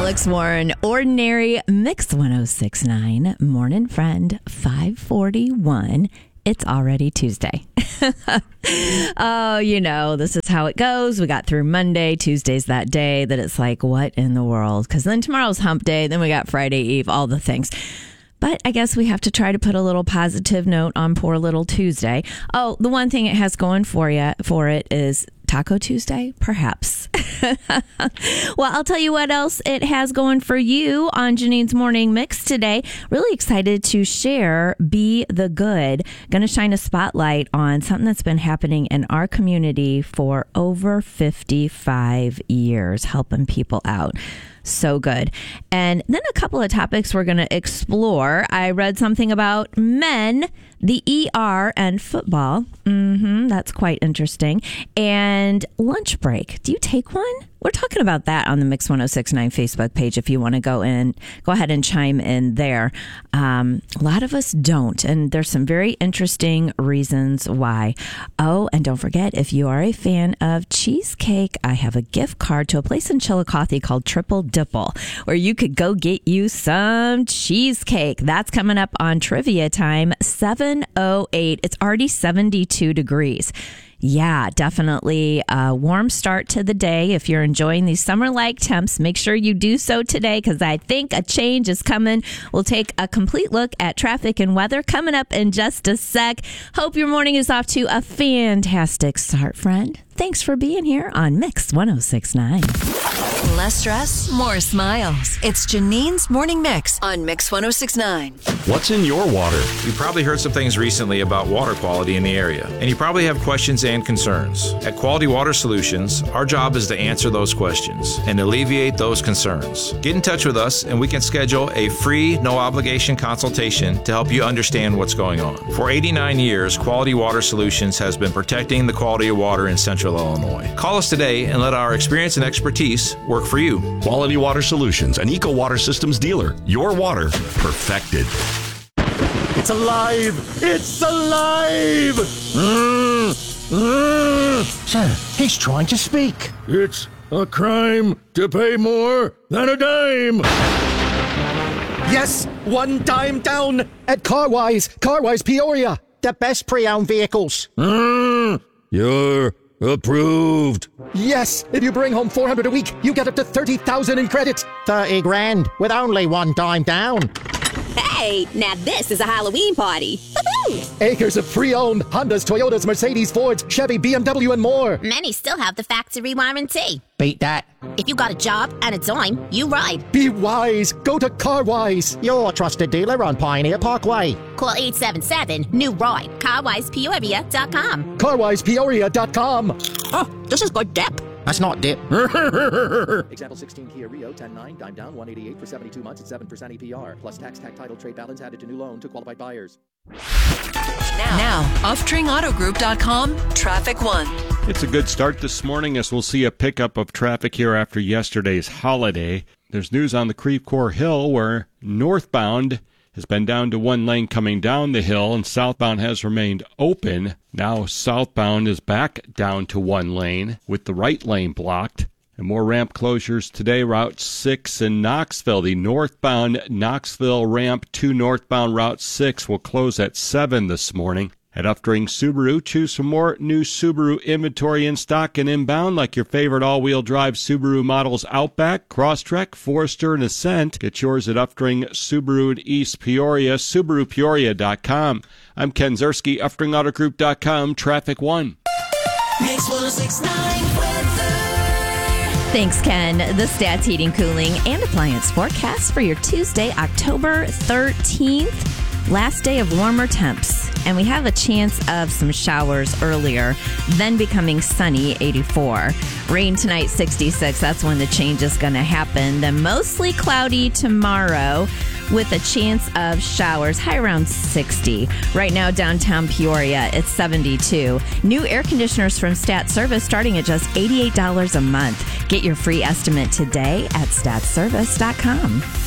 Alex Warren, Ordinary, Mix 106.9, Morning Friend, 541. It's already Tuesday. Oh, this is how it goes. We got through Monday. Tuesday's that day that it's like, what in the world? Because then tomorrow's hump day. Then we got Friday Eve, all the things. But I guess we have to try to put a little positive note on poor little Tuesday. Oh, the one thing it has going for it is Taco Tuesday, perhaps. Well, I'll tell you what else it has going for you on Janine's Morning Mix today. Really excited to share Be the Good. Going to shine a spotlight on something that's been happening in our community for over 55 years, helping people out. So good. And then a couple of topics we're going to explore. I read something about men, the ER, and football. That's quite interesting. And lunch break. Do you take one? We're talking about that on the Mix 106.9 Facebook page if you want to go ahead and chime in there. A lot of us don't, and there's some very interesting reasons why. Oh, and don't forget, if you are a fan of cheesecake, I have a gift card to a place in Chillicothe called Triple Dipple, where you could go get you some cheesecake. That's coming up on trivia time, 7:08. It's already 72 degrees. Yeah, definitely a warm start to the day. If you're enjoying these summer-like temps, make sure you do so today because I think a change is coming. We'll take a complete look at traffic and weather coming up in just a sec. Hope your morning is off to a fantastic start, friend. Thanks for being here on Mix 106.9. Less stress, more smiles. It's Janine's Morning Mix on Mix 106.9. What's in your water? You probably heard some things recently about water quality in the area, and you probably have questions and concerns. At Quality Water Solutions, our job is to answer those questions and alleviate those concerns. Get in touch with us, and we can schedule a free, no-obligation consultation to help you understand what's going on. For 89 years, Quality Water Solutions has been protecting the quality of water in Central Illinois. Call us today and let our experience and expertise work for you. Quality Water Solutions, an Eco Water Systems dealer. Your water perfected. It's alive! It's alive! Sir, he's trying to speak. It's a crime to pay more than a dime! Yes, one dime down at Carwise Peoria. The best pre-owned vehicles. You're approved. Yes, if you bring home $400 a week, you get up to $30,000 in credit. 30 grand with only one dime down. Hey, now this is a Halloween party. Acres of pre-owned Hondas, Toyotas, Mercedes, Fords, Chevy, BMW, and more. Many still have the factory warranty. Beat that. If you got a job and a dime, you ride. Be wise. Go to Carwise, your trusted dealer on Pioneer Parkway. Call 877-NEW-RIDE. CarwisePeoria.com. CarwisePeoria.com. Oh, this is good dip. That's not dip. Example 16 Kia Rio 10.9, dime down, 188 for 72 months at 7% APR. Plus tax, title, trade balance added to new loan to qualified buyers. Now, OffStringAutoGroup.com, Traffic 1. It's a good start this morning as we'll see a pickup of traffic here after yesterday's holiday. There's news on the Creve Coeur Hill where northbound has been down to one lane coming down the hill and southbound has remained open. Now southbound is back down to one lane with the right lane blocked. And more ramp closures today, Route 6 in Knoxville. The northbound Knoxville ramp to northbound Route 6 will close at 7 this morning. At Uftring Subaru, choose from more new Subaru inventory in stock and inbound, like your favorite all-wheel drive Subaru models Outback, Crosstrek, Forester, and Ascent. Get yours at Uftring Subaru in East Peoria, SubaruPeoria.com. I'm Ken Zerski, UftingAutoGroup.com, Traffic 1. Mix 106.9 weather. Thanks, Ken. The Stats Heating, Cooling, and Appliance forecast for your Tuesday, October 13th. Last day of warmer temps, and we have a chance of some showers earlier, then becoming sunny, 84. Rain tonight, 66. That's when the change is going to happen. Then mostly cloudy tomorrow with a chance of showers, high around 60. Right now, downtown Peoria, it's 72. New air conditioners from Stat Service starting at just $88 a month. Get your free estimate today at statservice.com.